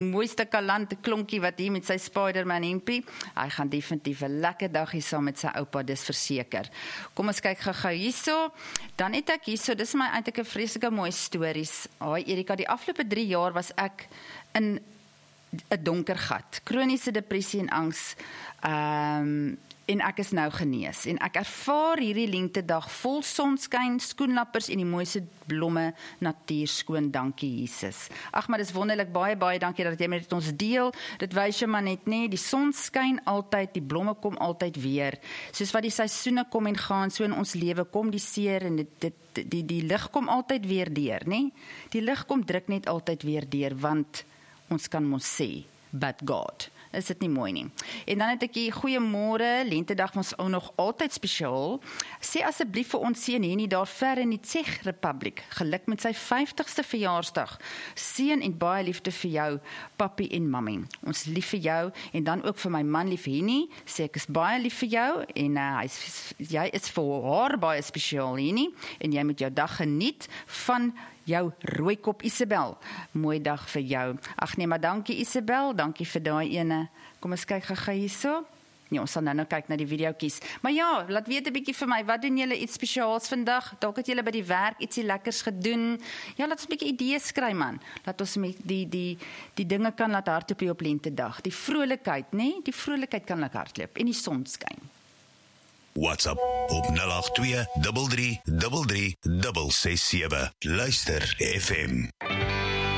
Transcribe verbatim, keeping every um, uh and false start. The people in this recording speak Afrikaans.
mooiste kalante klonkie wat hier met sy Spider-Man hempie. Hy gaan definitief 'n lekker dag hier saam met sy oupa, dis verseker. Kom ons kyk gou-gou hierso. Dan het ek hierso, dis my eintlik 'n vreeslike mooi stories. Haai Erika, die afgelope drie jaar was ek in 'n donker gat, kroniese depressie en angs. Ehm um, En ek is nou genees, en ek ervaar hierdie lentedag vol sonskyn, skoenlappers en die mooiste blomme, natuur skoon, dankie Jesus. Ag, maar dis wonderlik, baie, baie dankie dat jy met ons deel, dit wys jy maar net nie, die son skyn altyd, die blomme kom altyd weer, soos wat die seisoene kom en gaan, so in ons lewe kom die seer, en dit, dit, die, die lig kom altyd weer deur, nie? Die lig kom druk net altyd weer deur, want ons kan mos sê, but God. Is dit nie mooi nie. En dan het ek hier, goeiemôre, lentedag ons nog altyd spesiaal. Sê asseblief vir ons seun Henny daar ver in die Tsjech Republiek, geluk met sy vyftigste verjaarsdag. Seën en baie liefde vir jou, papi en mammy. Ons lief vir jou, en dan ook vir my man lief Henny, sê ek is baie lief vir jou, en uh, hy is, jy is vir haar baie spesiaal Henny, en jy moet jou dag geniet van jou rooikop Isabel. Mooi dag vir jou. Ag nee, maar dankie Isabel, dankie vir daai ene. Kom ons kyk gou hierso. Nee, ons sal nou nou kyk na die videoetjies. Maar ja, laat weet 'n bietjie vir my, wat doen julle iets spesiaals vandag? Dalk het julle by die werk ietsie lekkers gedoen. Ja, laat ons 'n bietjie idees kry man. Laat ons met die die die dinge kan laat hardloop op lentedag. Die vrolikheid, nê? Nee? Die vrolikheid kan laat hardloop en die son skyn. WhatsApp op nul agt twee drie drie drie drie ses ses sewe. Luister F M.